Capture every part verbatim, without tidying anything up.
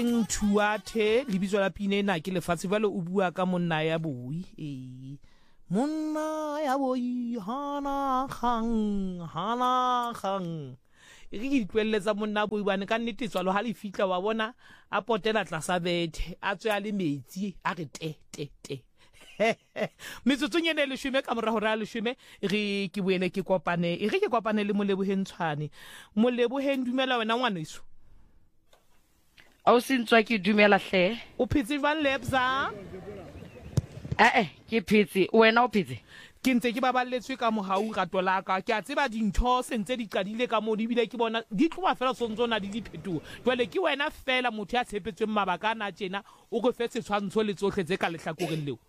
Ntuate lebitso la pina ena ke lefatshe jwale o bua ka monna ya boi eh monna ya boi hana khang hana khang e re itlwelletsa monna boi bane ka nnete tswalo ha le fitla wa bona a potela tlasa bethe a tswe a le metsi a re te te te metsotso nyene le shime ka mora hore a le shime re ke boele ke kopane e re ke kopane le Moleboheng Tshwane Moleboheng dumela wena ngwaneso au sintswa ke dumela hle o phetse ba lebza eh eh ke phetse wena o phetse ke ntse ke baballetswe ka mohau rato la ka ke a tseba dintho sentse di qadile ka mo di bile ke bona di tloa fela sontsona di diphetoho jwale ke wena fela motho ya tshepetsweng mabaka na tjena o go fetse tshwantsho le tsohle tse ka lehlakoreng leo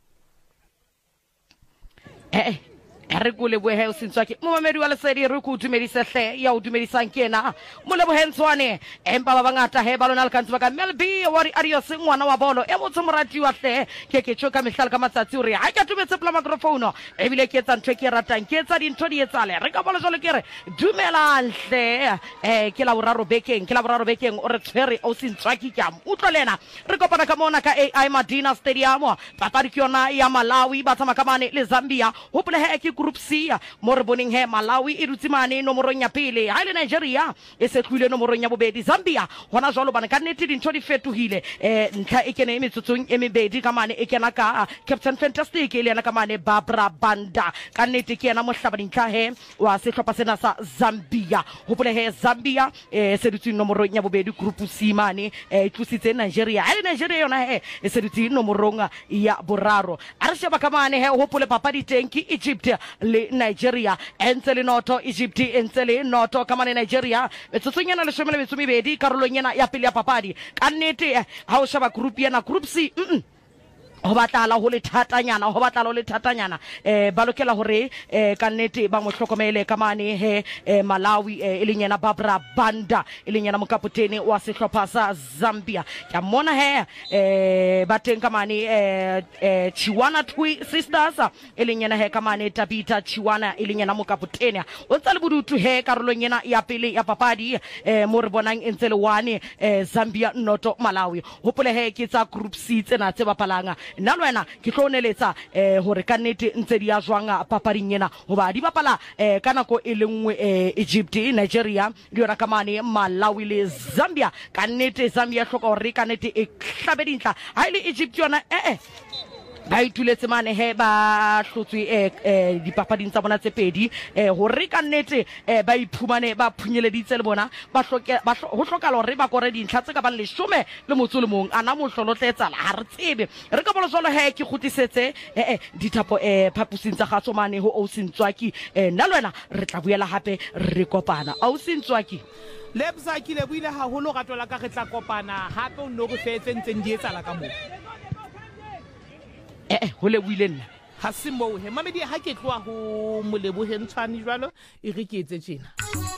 eh re go lebohe o sintswa ke momamedi wa lesedi re go dumedisa hle ya o dumedisang ke ena Moleboheng Tshwane empa ba bangata he ba lona le kantse ba ka Melby wa ri Arios ngwana wa bolo e motho morati wa hle ke ke tsoka mehlala ka matsatsi ore ha ke tumetse pla microphone e bile ke etsa ntwe ke ratang ke etsa dintho di etsale re ka bola jole ke re dumela hle eh ke la boraro bekeng ke la boraro bekeng o re tshwere o sintswa ke ka utlwa lena re kopana ka mona ka A I Madina Stadium papadi ke yona ya Malawi ba tsama ka mane le Zambia hopole he ke Group C mo re boneng he Malawi e dutse mane nomorong ya pele ha ile Nigeria e se tlwile nomorong ya bobedi Zambia hona jwalo bana ka nnete dintho di fetohile eh ntlha e kene emetsotsong e mebedi ka mane e kena ka Captain Fantastic ile yana ka mane Barbara Banda ka nnete ke yena mohlaba dintlha he wa sehlopha sena sa Zambia hopole he Zambia e se dutse nomorong ya bobedi Group C mane e tlusitse Nigeria ha ile Nigeria yona he e se dutse nomorong ya boraro a re sheba ka mane he hopole papadi tenki Egypt le Nigeria entse noto Egypt entse le noto kama ne Nigeria metsotsonyana le shomela metso mebedi karolong yana ya pele ya papadi ka nnete ha o shaba group yana Group C mm -mm. ho batla ho le thatanyana ho batla ho le thatanyana eh ba lokela hore eh ka nnete ba mo hlokomele ka mane he eh, Malawi eh, eleng yena Barbara Banda eleng yena mokapotene wa sehlopha sa Zambia ke mona he eh ba teng ka mane eh, eh Chiwana Twi Sisters eleng yena he ka mane Tabita Chiwana eleng yena mokapotene o ntse le bodutu he karolong yena ya pele ya papadi eh mo re bonang entse le one eh Zambia noto Malawi hopole he ke tsa Group C tsena tse bapalanga nna lwena ke tloneletsa eh hore ka nnete ntse di ya jwanga papading yena hoba di bapala eh ka nako e lengwe eh Egypt Nigeria di yona ka mane Malawi le Zambia ka nnete Zambia hloka hore ka nnete e hlabe dintlha ha ile Egypt yona eh eh ba ituletse mane he ba hlotswe eh dipapading tsa bona tse pedi eh hore ka nnete eh ba iphumane ba phunyeleditse le bona ba hloke ba ho hlokala hore ba kore dintlha tse ka bang leshome le motso le mong ana mo hlolotletsala ha re tsebe re ka bola jolo he ke khutisetse eh eh dithapo eh phapusing tsa gatso mane ho Osintswaki eh nna lwena re tla buela hape re kopana Osintswaki lebza ki le buile ha holo gato la ka re tla kopana hape o no go fetse ntseng di etsala ka mo eh eh ho le buile nna ha se mo he mamedi ha ke tloa ho Moleboheng Tshwane jwalo e re ke etse tjena